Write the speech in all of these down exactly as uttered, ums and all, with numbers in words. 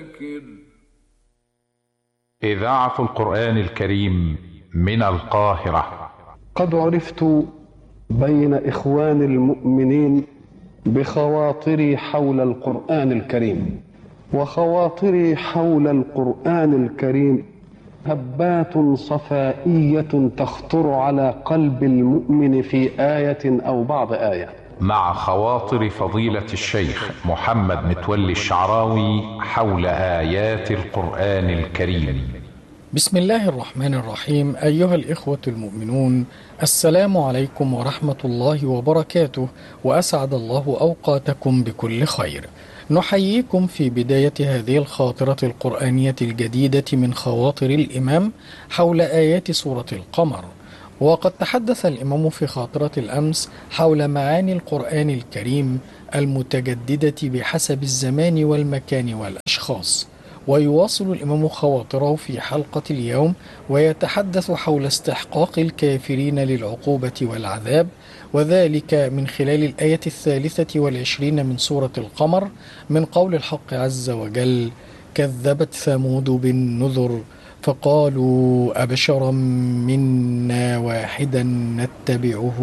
إذاعة القرآن الكريم من القاهرة. قد عرفت بين إخوان المؤمنين بخواطري حول القرآن الكريم، وخواطري حول القرآن الكريم هبات صفائية تخطر على قلب المؤمن في آية أو بعض آية. مع خواطر فضيلة الشيخ محمد متولي الشعراوي حول آيات القرآن الكريم. بسم الله الرحمن الرحيم. أيها الإخوة المؤمنون، السلام عليكم ورحمة الله وبركاته، وأسعد الله أوقاتكم بكل خير. نحييكم في بداية هذه الخاطرة القرآنية الجديدة من خواطر الإمام حول آيات سورة القمر. وقد تحدث الإمام في خاطرة الأمس حول معاني القرآن الكريم المتجددة بحسب الزمان والمكان والأشخاص، ويواصل الإمام خواطره في حلقة اليوم ويتحدث حول استحقاق الكافرين للعقوبة والعذاب، وذلك من خلال الآية الثالثة والعشرين من سورة القمر من قول الحق عز وجل: كذبت ثمود بالنذر فقالوا أبشرا منا واحدا نتبعه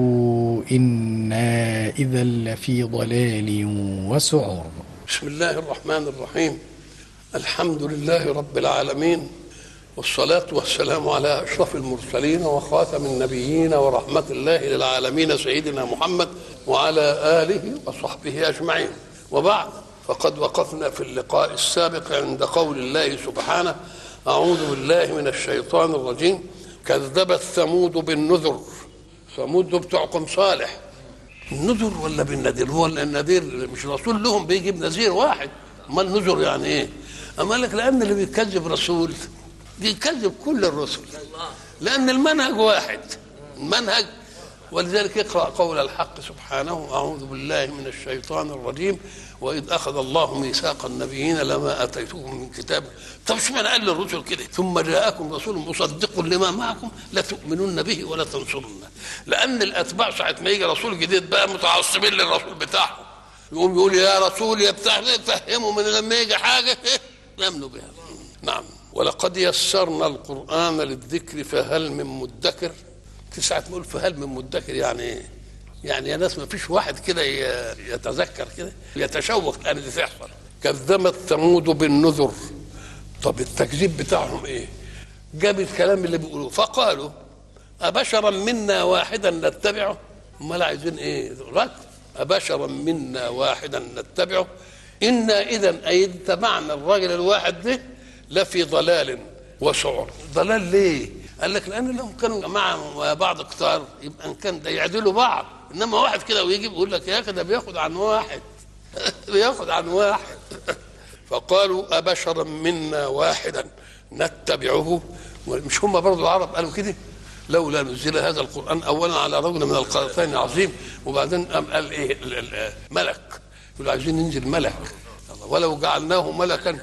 إنا إذا لفي ضلال وسعر. بسم الله الرحمن الرحيم. الحمد لله رب العالمين، والصلاة والسلام على أشرف المرسلين وخاتم النبيين ورحمة الله للعالمين سيدنا محمد وعلى آله وصحبه أجمعين. وبعد، فقد وقفنا في اللقاء السابق عند قول الله سبحانه: أعوذ بالله من الشيطان الرجيم. كذبت ثمود بالنذر. ثمود بتوعكم صالح. النذر ولا بالنذير؟ هو النذير مش رسول لهم بيجيب نذير واحد، ما النذر يعني ايه؟ اما لك لان اللي بيكذب رسول بيكذب كل الرسل، لان المنهج واحد، المنهج. ولذلك اقرأ قول الحق سبحانه: أعوذ بالله من الشيطان الرجيم. وإذ أخذ الله ميثاق النبيين لما أتيتكم من كتاب. طب شو معنى قال للرسل كده؟ ثم جاءكم رسول مصدق لما معكم لتؤمنن به ولا تنصرنه. لأن الأتباع ساعة ما يجي رسول جديد بقى متعصبين للرسول بتاعهم، يقوم يقول يا رسول يا بتاع، فهموا من لما يجي حاجة يؤمنوا بها. نعم. ولقد يسرنا القرآن للذكر فهل من مدكر. ساعة ما يقول فهل من مدكر يعني ايه؟ يعني يا ناس ما فيش واحد كده يتذكر كده يتشوق ان دي تحصل. كذبت ثمود بالنذر. طب التكذيب بتاعهم ايه؟ جاب الكلام اللي بيقولوه فقالوا أبشرا منا واحدا نتبعه. امال عايزين ايه؟ رد. أبشرا منا واحدا نتبعه إنا إذا أي اتبعنا الراجل الواحد ده لفي ضلال وسعر. ضلال ليه؟ قال لك لأن لهم كانوا مع بعض كتار يبقى إن كان ده يعدلوا بعض، إنما واحد كده ويجي يقول لك يا أخي ده بياخد عن واحد بياخد عن واحد. فقالوا أبشرا منا واحدا نتبعه. مش هم برضو العرب قالوا كده؟ لولا نزل هذا القرآن أولا على رجل من القريتين عظيم، وبعدين قام قال إيه؟ ملك. يقولوا عايزين ننزل ملك، ولو جعلناه ملكا.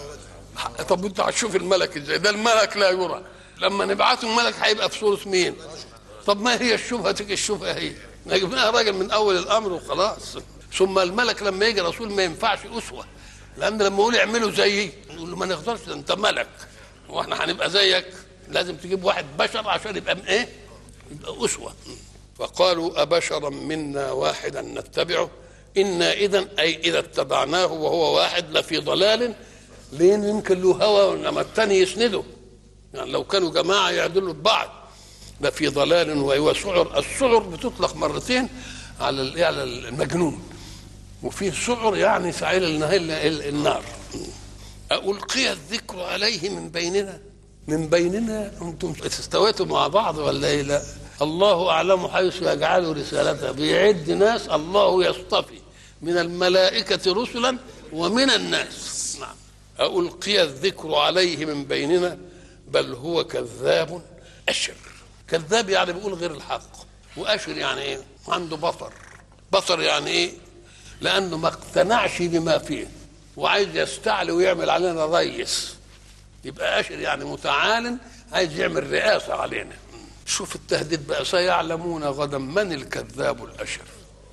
طب انت هتشوف الملك ازاي؟ ده الملك لا يرى. لما نبعثه الملك هيبقى في صورة مين؟ طب ما هي الشبهة؟ تيجي الشبهة هي نجيبناها راجل من أول الأمر وخلاص. ثم الملك لما يجي رسول ما ينفعش أسوة، لأن لما يقول اعملوا زيي نقول له ما نقدرش، أنت ملك وإحنا هنبقى زيك. لازم تجيب واحد بشر عشان يبقى إيه؟ يبقى أسوة. فقالوا أبشرا منا واحدا نتبعه إنا إذا أي إذا اتبعناه وهو واحد لفي ضلال. لين يمكن له هوى لما الثاني يسنده، يعني لو كانوا جماعة يعدلوا ببعض. لفي ضلال وهو سعر. السعر بتطلق مرتين على على المجنون، وفيه سعر يعني سعير النار. ألقي الذكر عليه من بيننا. من بيننا أنتم استويتوا مع بعض ولا إيه؟ لا، الله أعلم حيث يجعل رسالته. بيعد ناس الله يصطفي من الملائكة رسلا ومن الناس. نعم. ألقي الذكر عليه من بيننا بل هو كذاب أشر. كذاب يعني بيقول غير الحق، وأشر يعني إيه؟ عنده بطر. بطر يعني إيه؟ لأنه ما اقتنعش بما فيه وعايز يستعلي ويعمل علينا ريس. يبقى أشر يعني متعال، عايز يعمل رئاسة علينا. شوف التهديد بقى: سيعلمون غدا من الكذاب الأشر.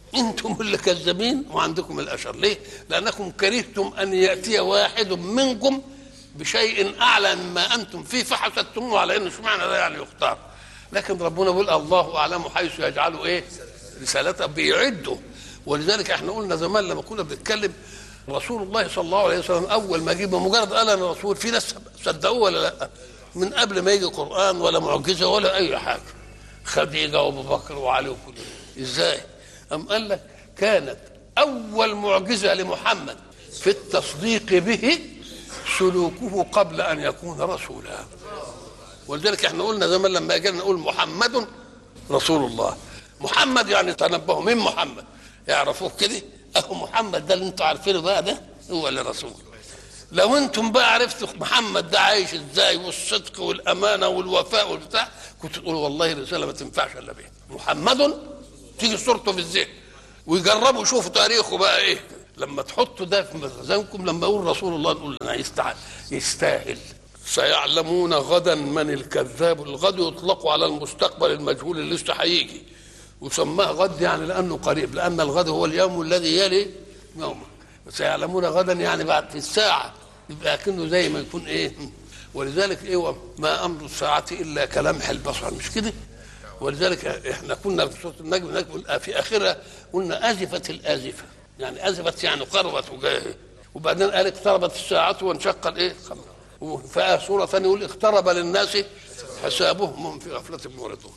انتم اللي كذابين وعندكم الاشر. ليه؟ لانكم كرهتم ان ياتي واحد منكم بشيء اعلى مما انتم فيه فحسدتموه على انه اشمعنى ده يعني يختار. لكن ربنا بيقول الله اعلم حيث يجعله ايه رسالته، بيعده. ولذلك احنا قلنا زمان لما كنا بنتكلم رسول الله صلى الله عليه وسلم اول ما جه بمجرد قال انا رسول، في ناس صدقوه ولا لا؟ من قبل ما يجي قران ولا معجزه ولا اي حاجه. خديجه وابو بكر وعلي وكل ازاي؟ أم قال لك كانت أول معجزة لمحمد في التصديق به سلوكه قبل أن يكون رسولا. ولذلك احنا قلنا زمان لما جينا نقول محمد رسول الله، محمد يعني تنبهوا من محمد يعرفوه كده، أخو محمد ده اللي انتوا عارفينه بقى ده هو اللي رسول. لو انتم بقى عرفتوا محمد ده عايش ازاي والصدق والأمانة والوفاء والبتاع، كنت تقولوا والله الرسالة ما تنفعش إلا به. محمد تيجي صورته في الذهن ويجربوا يشوفوا تاريخه بقى ايه. لما تحطوا ده في مخزنكم لما يقول رسول الله نقول لنا يستاهل يستاهل. سيعلمون غدا من الكذاب. الغد يطلق على المستقبل المجهول اللي لسه هيجي، وسماه غد يعني لانه قريب، لان الغد هو اليوم الذي يلي يومه. سيعلمون غدا يعني بعد في الساعه، يبقى كأنه زي ما يكون ايه. ولذلك ايه ما امر الساعه الا كلمح البصر، مش كده؟ ولذلك احنا كنا في سوره النجم في اخرها قلنا ازفت الازفه، يعني ازفت يعني قربت وجايه، وبعدين قال اقتربت الساعه وانشق الايه القمر. وفي سوره ثانيه يقول اقترب للناس حسابهم وهم في غفله معرضون.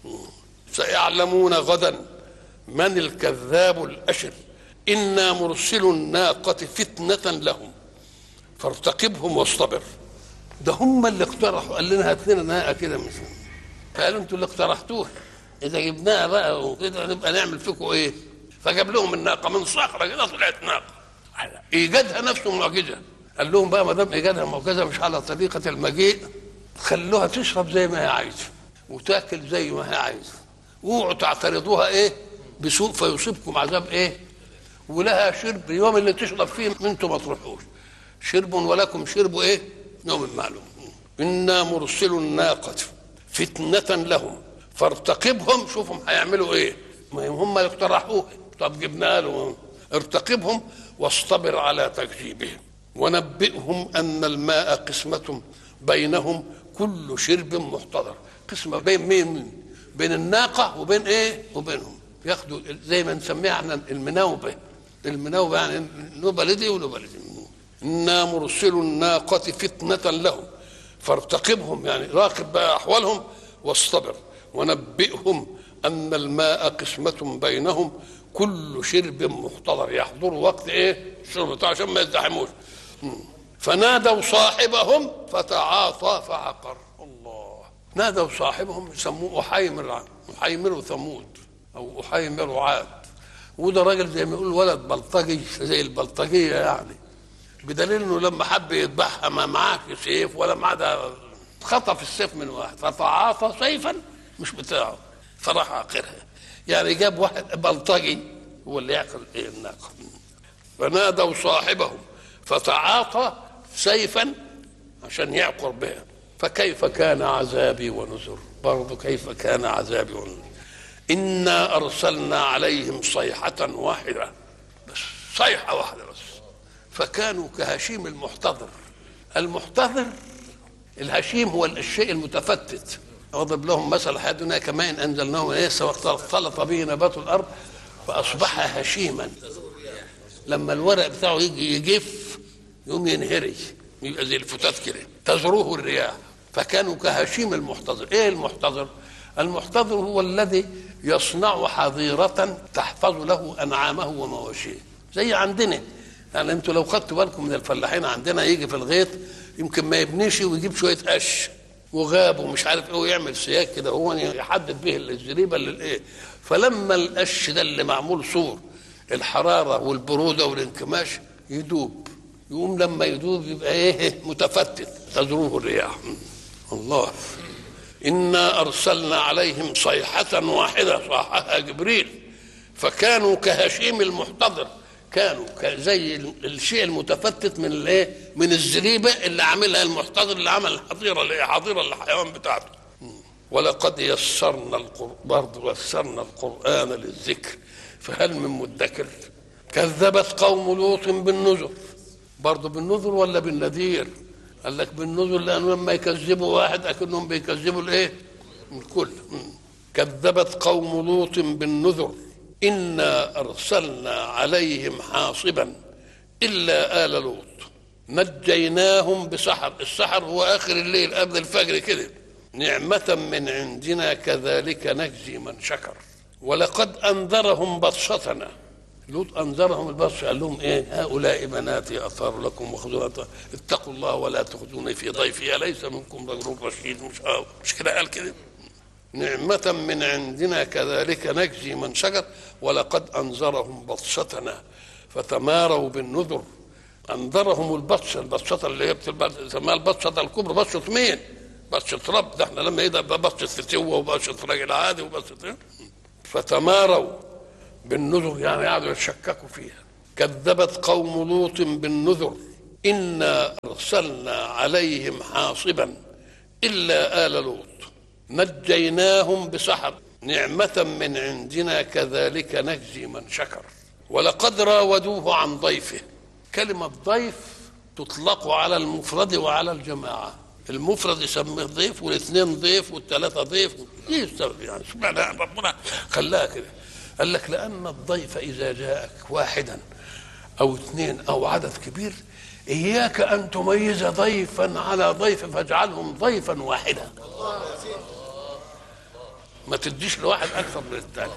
سيعلمون غدا من الكذاب الاشر انا مرسل الناقه فتنه لهم فارتقبهم واصطبر. ده هم اللي اقترحوا، قال لنا هات لنا ناقه كده مش فقالوا انتوا اللي اقترحتوها، اذا جبناها بقى وكده نبقى نعمل فيكم ايه؟ فجاب لهم الناقه من صخره كده طلعت ناقه، ايجادها نفسه معجزه. قال لهم بقى ما دام ايجادها معجزه مش على طريقه المجيء، خلوها تشرب زي ما هي عايزه وتاكل زي ما هي عايزه، اوعوا تعترضوها ايه بسوء فيصيبكم عذاب ايه. ولها شرب يوم اللي تشرب فيه انتم ما تروحوش، شرب ولكم شرب ايه يوم معلوم. انا مرسل الناقه فتنة لهم فارتقبهم، شوفهم هيعملوا ايه، ما هم اللي اقترحوه، طب جبنا لهم. ارتقبهم واصطبر على تكذيبهم ونبئهم ان الماء قسمة بينهم كل شرب محتضر. قسمة بين مين؟ بين الناقة وبين ايه وبينهم، ياخدوا زي ما نسميها احنا المناوبة. المناوبة يعني نوبة دي ونوبة دي. انا مرسل الناقة فتنة لهم فارتقبهم يعني راقب بقى احوالهم واصطبر ونبئهم ان الماء قسمة بينهم كل شرب محتضر، يحضروا وقت ايه الشرب عشان ما يزدحموش. فنادوا صاحبهم فتعاطى فعقر. الله، نادوا صاحبهم يسموه احيمر، احيمر ثمود او احيمر عاد. وده راجل زي ما يقول ولد بلطجي زي البلطجيه يعني، بدليل انه لما حب يذبحها ما معاش سيف ولا معاه، ده خطف السيف من واحد فتعاطى سيفا مش بتاعه فراح عاقرها. يعني جاب واحد بلطجي هو اللي يعقل ايه الناقه. فنادوا صاحبهم فتعاطى سيفا عشان يعقر بها. فكيف كان عذابي ونذر، برضه كيف كان عذابي ونذر. انا ارسلنا عليهم صيحه واحده، بس صيحه واحده بس، فكانوا كهشيم المحتضر. المحتضر الهشيم هو الشيء المتفتت. اضرب لهم مثل حدنا كماء انزلناه من السماء واختلط به نبات الارض فاصبح هشيما. لما الورق بتاعه يجي يجف يقوم ينهري يبقى زي الفتات كده تزروه الرياح. فكانوا كهشيم المحتضر. ايه المحتضر؟ المحتضر هو الذي يصنع حظيرة تحفظ له انعامه ومواشيه. زي عندنا يعني انتوا لو خدتوا بالكم من الفلاحين عندنا يجي في الغيط يمكن ما يبنيش ويجيب شويه قش وغاب ومش عارف ايه ويعمل سياج كده هو يحدد به الزريبه للايه. فلما القش ده اللي معمول سور الحراره والبروده والانكماش يدوب، يقوم لما يدوب يبقى ايه متفتت تزروه الرياح. الله، انا ارسلنا عليهم صيحه واحده صاحها جبريل فكانوا كهشيم المحتضر. كانوا زي الشيء المتفتت من الايه من الزريبه اللي عاملها المحتضر اللي عمل الحظيره اللي هي حظيره الحيوان بتاعته. ولقد يسرنا القرآن برضه يسرنا القرآن للذكر فهل من مدكر. كذبت قوم لوط بالنذر، برضه بالنذر ولا بالنذير؟ قال لك بالنذر لأنه لما يكذبوا واحد أكنهم بيكذبوا الإيه؟ الكل. كذبت قوم لوط بالنذر إنا أرسلنا عليهم حاصبا إلا آل لوط نجيناهم بسحر. السحر هو آخر الليل قبل الفجر كده. نعمة من عندنا كذلك نجزي من شكر. ولقد أنذرهم بطشتنا. لوط أنذرهم البطش، قال لهم إيه؟ هؤلاء بناتي أطهر لكم وخذوا اتقوا الله ولا تخذوني في ضيفي أليس منكم رجل رشيد. مش آه مش كده قال كده؟ نعمة من عندنا كذلك نجزي من شكر. ولقد أنذرهم بطشتنا فتماروا بالنذر. أنذرهم البطشة، البطشة اللي هي بتسمى البطشة الكبرى. بطشة مين؟ بطشة رب. ده احنا لما يبقى بطشة فتوة وبطشة راجل عادي وبطشة. فتماروا بالنذر يعني قعدوا يتشككوا فيها. كذبت قوم لوط بالنذر إنا أرسلنا عليهم حاصبا إلا آل لوط نجيناهم بسحر. نعمة من عندنا كذلك نجزي من شكر. ولقد راودوه عن ضيفه. كلمة ضيف تطلق على المفرد وعلى الجماعة. المفرد يسميه ضيف والاثنين ضيف والثلاثة ضيف. ايه السبب يعني؟ سبحان ربنا خلاها كده. قال لك لأن الضيف إذا جاءك واحدا أو اثنين أو عدد كبير إياك أن تميز ضيفا على ضيف فاجعلهم ضيفا واحدا. ما تديش لواحد أكثر من الثاني.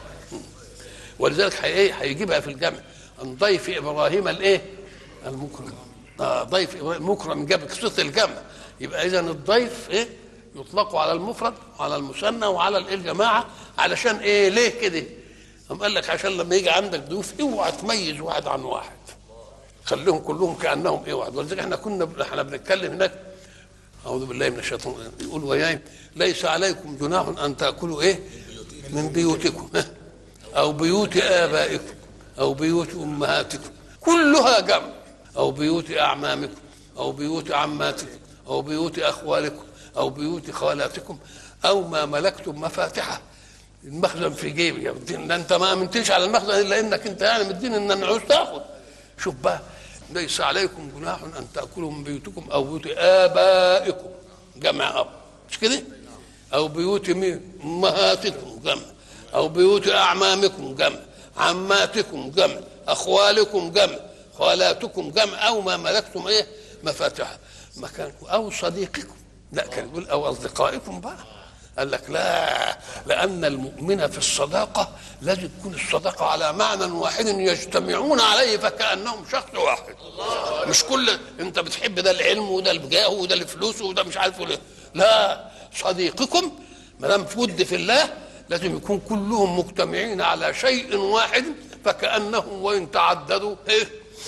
ولذلك هيجيبها في الجمع عن ضيف إبراهيم الإيه؟ المكرم. آه ضيف إبراهيم مكرم جاب قصة الجمع. يبقى إذن الضيف إيه؟ يطلق على المفرد وعلى المثنى وعلى الجماعة. علشان إيه؟ ليه كده؟ هم قال لك عشان لما يجي عندك ضيوف اوعى تميز واحد عن واحد، خليهم كلهم كأنهم ايه واحد. ولذلك احنا كنا احنا بنتكلم هناك اعوذ بالله من الشيطان يقول وياي ليس عليكم جناح ان تاكلوا ايه من بيوتكم او بيوت ابائكم او بيوت امهاتكم كلها جمع، او بيوت اعمامكم او بيوت عماتكم او بيوت اخوالكم او بيوت خالاتكم او ما ملكتم مفاتحه. المخزن في جيبي يا بدين، انت ما امنتش على المخزن الا انك انت يعني مدين ان انا عاوز تاخذ. شوف بقى ليس عليكم جناح ان تاكلوا من بيوتكم او بيوت ابائكم جمع اب مش كده، او بيوت امهاتكم جمع، او بيوت اعمامكم جمع، عماتكم جمع، اخوالكم جمع، خالاتكم جمع، او ما ملكتم ايه مفاتحها مكانكم، او صديقكم. لا كان يقول او اصدقائكم بقى. قال لك لا، لأن المؤمن في الصداقة لازم تكون الصداقة على معنى واحد يجتمعون عليه فكأنهم شخص واحد. مش كل انت بتحب ده العلم وده الجاه وده الفلوس وده مش عارف ليه. لا، صديقكم ما دام ود في الله لازم يكون كلهم مجتمعين على شيء واحد فكأنهم وإن تعددوا ايه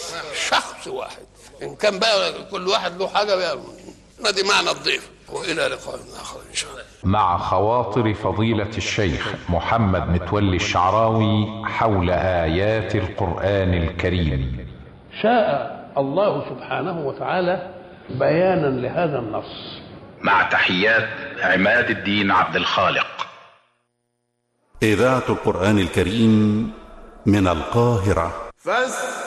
شخص واحد. إن كان بقى كل واحد له حاجة بقى ما دي معنى الضيف. وإلى لقاء آخر إن شاء الله. مع خواطر فضيلة الشيخ محمد متولي الشعراوي حول آيات القرآن الكريم. شاء الله سبحانه وتعالى بيانا لهذا النص. مع تحيات عماد الدين عبد الخالق. إذاعة القرآن الكريم من القاهرة. فاستمعوا